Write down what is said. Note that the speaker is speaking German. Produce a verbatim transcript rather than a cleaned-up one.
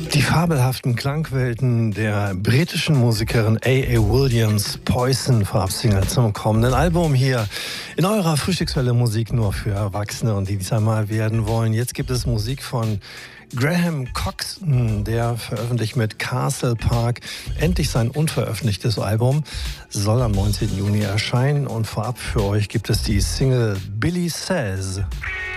Die fabelhaften Klangwelten der britischen Musikerin A A. Williams, Poison, vorab Single zum kommenden Album hier in eurer Frühstückswelle Musik nur für Erwachsene und die dies einmal werden wollen. Jetzt gibt es Musik von Graham Coxon, der veröffentlicht mit Castle Park endlich sein unveröffentlichtes Album, soll am neunzehnten Juni erscheinen und vorab für euch gibt es die Single Billy Says.